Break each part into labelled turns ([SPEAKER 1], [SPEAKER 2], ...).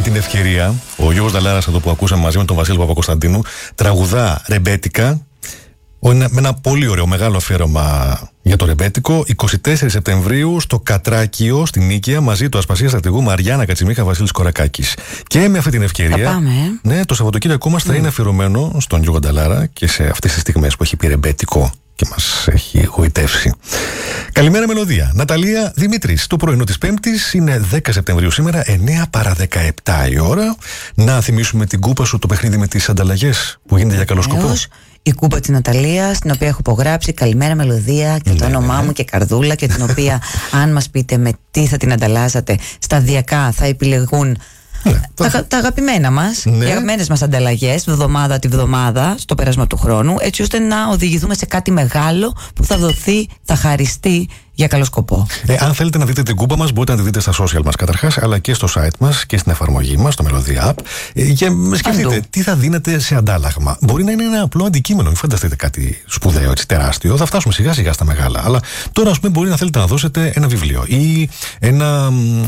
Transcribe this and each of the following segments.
[SPEAKER 1] Με την ευκαιρία, ο Γιώργος Νταλάρας, εδώ που ακούσαμε μαζί με τον Βασίλη Παπακοσταντίνου, τραγουδά ρεμπέτικα. Με ένα πολύ ωραίο μεγάλο αφιέρωμα για το ρεμπέτικο. 24 Σεπτεμβρίου στο Κατράκιο, στην Νίκαια, μαζί του Ασπασία Στρατηγού Μαριάννα Κατσιμίχα, Βασίλης Κορακάκης. Και με αυτή την ευκαιρία.
[SPEAKER 2] Θα πάμε,
[SPEAKER 1] Ναι, το Σαββατοκύριακό μας θα είναι αφιερωμένο στον Γιώργο Νταλάρα και σε αυτές τις στιγμές που έχει πει ρεμπέτικο και μας έχει εγωιτεύσει. Καλημέρα, μελωδία. Ναταλία Δημήτρης. Το πρωινό της Πέμπτης είναι 10 Σεπτεμβρίου σήμερα, 9 παρά 17 η ώρα. Να θυμίσουμε την κούπα σου, το παιχνίδι με τις ανταλλαγές που γίνεται για καλό σκοπό.
[SPEAKER 2] Η κούπα της Ναταλίας, την οποία έχω υπογράψει καλημέρα μελωδία και το όνομά μου και καρδούλα, και την οποία αν μας πείτε με τι θα την ανταλλάσσατε, σταδιακά θα επιλεγούν τα αγαπημένα μας, οι αγαπημένες μας ανταλλαγές, βδομάδα τη βδομάδα, στο πέρασμα του χρόνου, έτσι ώστε να οδηγηθούμε σε κάτι μεγάλο που θα δοθεί, θα χαριστεί για καλό σκοπό.
[SPEAKER 1] Αν θέλετε να δείτε την κούπα μας, μπορείτε να τη δείτε στα social μας καταρχάς, αλλά και στο site μας και στην εφαρμογή μας, στο Melody App. Και σκεφτείτε, τι θα δίνετε σε αντάλλαγμα. Μπορεί να είναι ένα απλό αντικείμενο, μην φανταστείτε κάτι σπουδαίο, έτσι τεράστιο. Θα φτάσουμε σιγά σιγά στα μεγάλα. Αλλά τώρα, ας πούμε, μπορεί να θέλετε να δώσετε ένα βιβλίο ή ένα.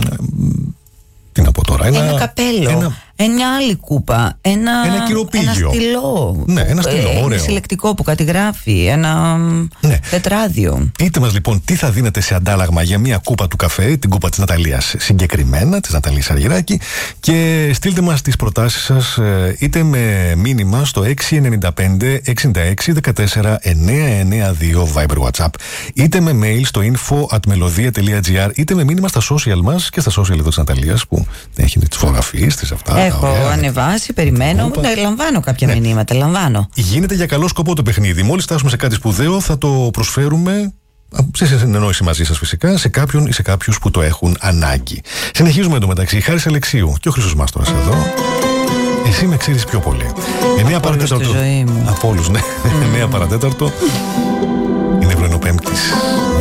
[SPEAKER 1] Τι να πω τώρα,
[SPEAKER 2] ένα καπέλο, μια άλλη κούπα, ένα
[SPEAKER 1] κυροπήγιο.
[SPEAKER 2] Ένα στυλό.
[SPEAKER 1] Ναι, ένα στυλό, ωραίο.
[SPEAKER 2] Ένα συλλεκτικό που κάτι γράφει, ένα τετράδιο.
[SPEAKER 1] Πείτε μας λοιπόν τι θα δίνετε σε αντάλλαγμα για μια κούπα του καφέ, την κούπα της Ναταλίας συγκεκριμένα, της Ναταλίας Αργυράκη, και στείλτε μας τις προτάσεις σας είτε με μήνυμα στο 695 66 14 992 Viber WhatsApp, είτε με mail στο info@melodia.gr, είτε με μήνυμα στα social μας και στα social εδώ της Ναταλίας που έχει τις φωτογραφίες της αυτά.
[SPEAKER 2] Έχω ανεβάσει, περιμένω. Λαμβάνω κάποια μηνύματα, λαμβάνω.
[SPEAKER 1] Γίνεται για καλό σκοπό το παιχνίδι. Μόλις φτάσουμε σε κάτι σπουδαίο, θα το προσφέρουμε σε συνεννόηση μαζί σας φυσικά, σε κάποιον ή σε κάποιους που το έχουν ανάγκη. Συνεχίζουμε εντωμεταξύ. Χάρης Αλεξίου και ο Χρήστος Μάστορας εδώ. Εσύ με ξέρεις πιο πολύ. 9 παρατέταρτο. Από όλους, ναι. 9 παρατέταρτο. Είναι πρωινό Πέμπτης.